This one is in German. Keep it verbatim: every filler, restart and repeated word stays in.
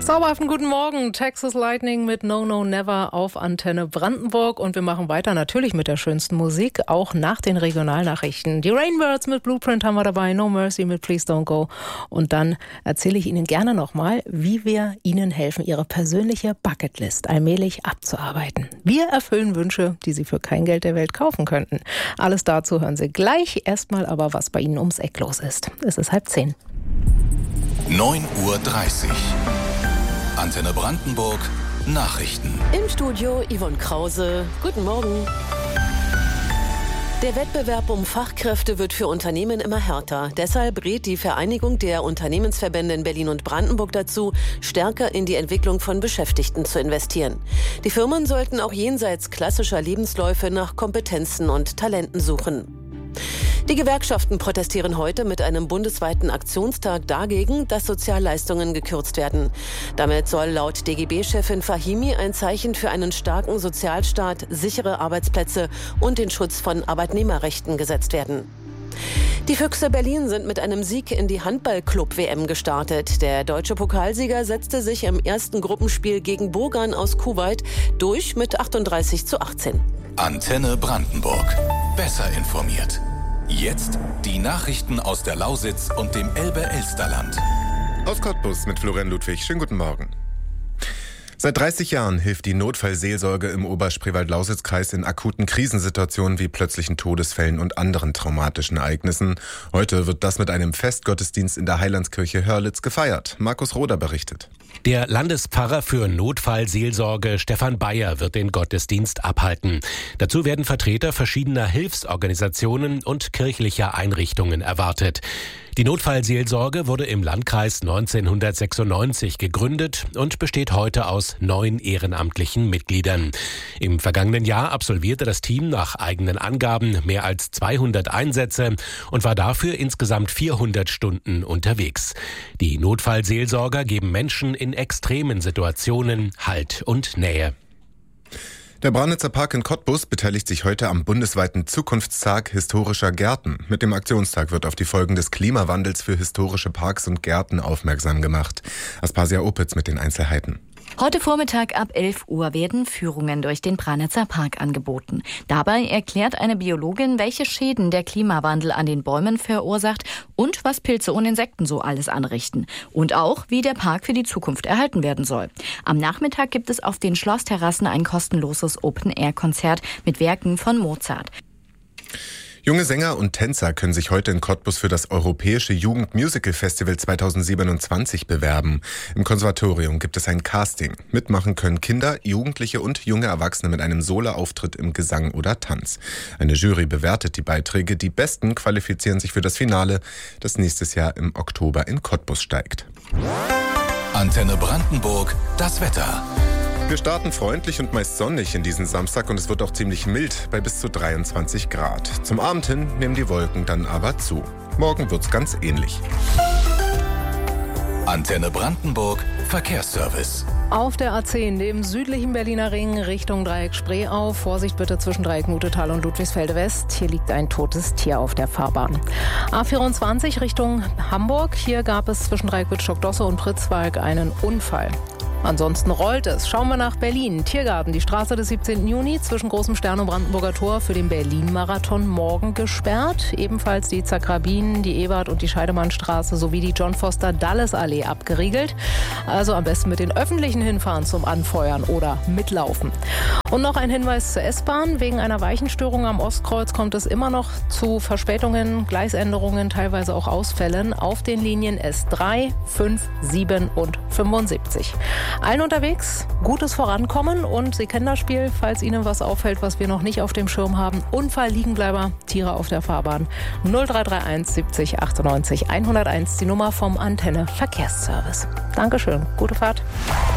Zauberhaften guten Morgen, Texas Lightning mit No No Never auf Antenne Brandenburg und wir machen weiter natürlich mit der schönsten Musik, auch nach den Regionalnachrichten. Die Rainbirds mit Blueprint haben wir dabei, No Mercy mit Please Don't Go und dann erzähle ich Ihnen gerne nochmal, wie wir Ihnen helfen, Ihre persönliche Bucketlist allmählich abzuarbeiten. Wir erfüllen Wünsche, die Sie für kein Geld der Welt kaufen könnten. Alles dazu hören Sie gleich, erstmal aber, was bei Ihnen ums Eck los ist. Es ist halb zehn. neun Uhr dreißig. Antenne Brandenburg, Nachrichten. Im Studio Yvonne Krause. Guten Morgen. Der Wettbewerb um Fachkräfte wird für Unternehmen immer härter. Deshalb rät die Vereinigung der Unternehmensverbände in Berlin und Brandenburg dazu, stärker in die Entwicklung von Beschäftigten zu investieren. Die Firmen sollten auch jenseits klassischer Lebensläufe nach Kompetenzen und Talenten suchen. Die Gewerkschaften protestieren heute mit einem bundesweiten Aktionstag dagegen, dass Sozialleistungen gekürzt werden. Damit soll laut D G B-Chefin Fahimi ein Zeichen für einen starken Sozialstaat, sichere Arbeitsplätze und den Schutz von Arbeitnehmerrechten gesetzt werden. Die Füchse Berlin sind mit einem Sieg in die Handball-Club-W M gestartet. Der deutsche Pokalsieger setzte sich im ersten Gruppenspiel gegen Bogan aus Kuwait durch mit achtunddreißig zu achtzehn. Antenne Brandenburg. Besser informiert. Jetzt die Nachrichten aus der Lausitz und dem Elbe-Elsterland. Aus Cottbus mit Florian Ludwig. Schönen guten Morgen. Seit dreißig Jahren hilft die Notfallseelsorge im Oberspreewald-Lausitz-Kreis in akuten Krisensituationen wie plötzlichen Todesfällen und anderen traumatischen Ereignissen. Heute wird das mit einem Festgottesdienst in der Heilandskirche Hörlitz gefeiert. Markus Roder berichtet. Der Landespfarrer für Notfallseelsorge Stefan Bayer wird den Gottesdienst abhalten. Dazu werden Vertreter verschiedener Hilfsorganisationen und kirchlicher Einrichtungen erwartet. Die Notfallseelsorge wurde im Landkreis neunzehnhundertsechsundneunzig gegründet und besteht heute aus neun ehrenamtlichen Mitgliedern. Im vergangenen Jahr absolvierte das Team nach eigenen Angaben mehr als zweihundert Einsätze und war dafür insgesamt vierhundert Stunden unterwegs. Die Notfallseelsorger geben Menschen in extremen Situationen Halt und Nähe. Der Branitzer Park in Cottbus beteiligt sich heute am bundesweiten Zukunftstag historischer Gärten. Mit dem Aktionstag wird auf die Folgen des Klimawandels für historische Parks und Gärten aufmerksam gemacht. Aspasia Opitz mit den Einzelheiten. Heute Vormittag ab elf Uhr werden Führungen durch den Branitzer Park angeboten. Dabei erklärt eine Biologin, welche Schäden der Klimawandel an den Bäumen verursacht und was Pilze und Insekten so alles anrichten. Und auch, wie der Park für die Zukunft erhalten werden soll. Am Nachmittag gibt es auf den Schlossterrassen ein kostenloses Open-Air-Konzert mit Werken von Mozart. Junge Sänger und Tänzer können sich heute in Cottbus für das Europäische Jugendmusical-Festival zweitausendsiebenundzwanzig bewerben. Im Konservatorium gibt es ein Casting. Mitmachen können Kinder, Jugendliche und junge Erwachsene mit einem Solo-Auftritt im Gesang oder Tanz. Eine Jury bewertet die Beiträge. Die Besten qualifizieren sich für das Finale, das nächstes Jahr im Oktober in Cottbus steigt. Antenne Brandenburg, das Wetter. Wir starten freundlich und meist sonnig in diesen Samstag und es wird auch ziemlich mild bei bis zu dreiundzwanzig Grad. Zum Abend hin nehmen die Wolken dann aber zu. Morgen wird's ganz ähnlich. Antenne Brandenburg, Verkehrsservice. Auf der A zehn, dem südlichen Berliner Ring, Richtung Dreieck Spreeau. Vorsicht bitte zwischen Dreieck Mutetal und Ludwigsfelde West. Hier liegt ein totes Tier auf der Fahrbahn. A vierundzwanzig Richtung Hamburg. Hier gab es zwischen Dreieck Wittstock-Dosse und Pritzwalk einen Unfall. Ansonsten rollt es. Schauen wir nach Berlin. Tiergarten, die Straße des siebzehnten Juni zwischen Großem Stern und Brandenburger Tor für den Berlin-Marathon morgen gesperrt. Ebenfalls die Zagrabinen, die Ebert- und die Scheidemannstraße sowie die John-Foster-Dulles-Allee abgeriegelt. Also am besten mit den Öffentlichen hinfahren zum Anfeuern oder mitlaufen. Und noch ein Hinweis zur S-Bahn. Wegen einer Weichenstörung am Ostkreuz kommt es immer noch zu Verspätungen, Gleisänderungen, teilweise auch Ausfällen auf den Linien S drei, fünf, sieben und fünfundsiebzig. Allen unterwegs, gutes Vorankommen und Sie kennen das Spiel, falls Ihnen was auffällt, was wir noch nicht auf dem Schirm haben. Unfall, Liegenbleiber, Tiere auf der Fahrbahn. null drei drei eins siebzig achtundneunzig hunderteins, die Nummer vom Antenne Verkehrsservice. Dankeschön, gute Fahrt.